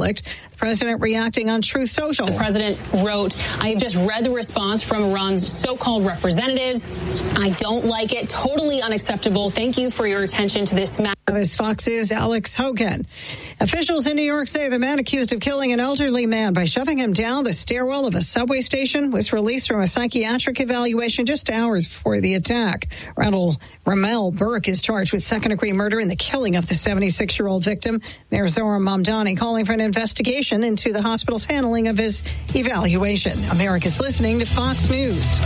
conflict. The president reacting on Truth Social. The president wrote, I have just read the response from Iran's so-called representatives. I don't like it. Totally unacceptable. Thank you for your attention to this matter. As Fox's Alex Hogan. Officials in New York say the man accused of killing an elderly man by shoving him down the stairwell of a subway station was released from a psychiatric evaluation just hours before the attack. Ramel Burke is charged with second-degree murder in the killing of the 76-year-old victim. Mayor Zohar Mamdani calling for an investigation into the hospital's handling of his evaluation. America's listening to Fox News.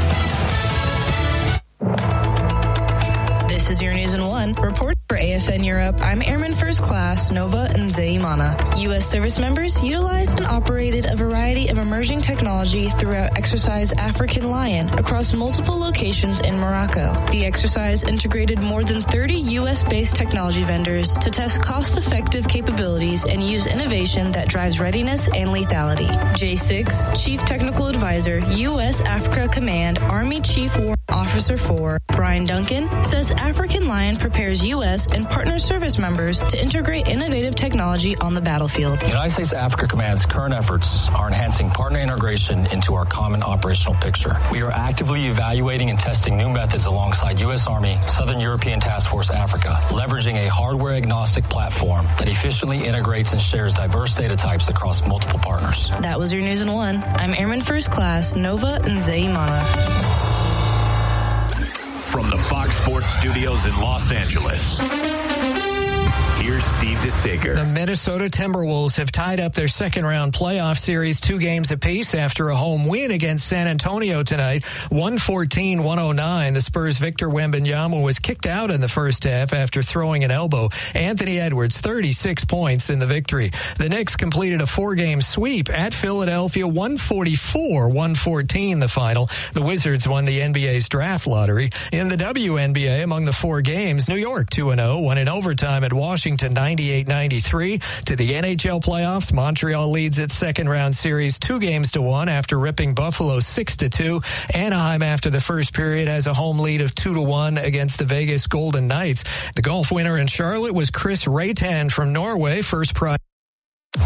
This is your News in One. Report for AFN Europe. I'm Airman First Class Nova Nzeimana. U.S. service members utilized and operated a variety of emerging technology throughout Exercise African Lion across multiple locations in Morocco. The exercise integrated more than 30 U.S.-based technology vendors to test cost-effective capabilities and use innovation that drives readiness and lethality. J6, Chief Technical Advisor, U.S. Africa Command, Army Chief Warrant Officer 4, Brian Duncan, says African Lion prepares U.S. and partner service members to integrate innovative technology on the battlefield. United States Africa Command's current efforts are enhancing partner integration into our common operational picture. We are actively evaluating and testing new methods alongside U.S. Army, Southern European Task Force Africa, leveraging a hardware-agnostic platform that efficiently integrates and shares diverse data types across multiple partners. That was your News in One. I'm Airman First Class Nova Nzeimana. From the Fox Sports Studios in Los Angeles, here's Steve DeSager. The Minnesota Timberwolves have tied up their second-round playoff series 2 games apiece after a home win against San Antonio tonight, 114-109. The Spurs' Victor Wembanyama was kicked out in the first half after throwing an elbow. Anthony Edwards, 36 points in the victory. The Knicks completed a 4-game sweep at Philadelphia, 144-114 the final. The Wizards won the NBA's draft lottery. In the WNBA, among the 4 games, New York 2-0, won in overtime at Washington 98-93. To the NHL playoffs, Montreal leads its second-round series 2-1 after ripping Buffalo 6-2. Anaheim, after the first period, has a home lead of 2-1 against the Vegas Golden Knights. The golf winner in Charlotte was Chris Raytan from Norway. First prize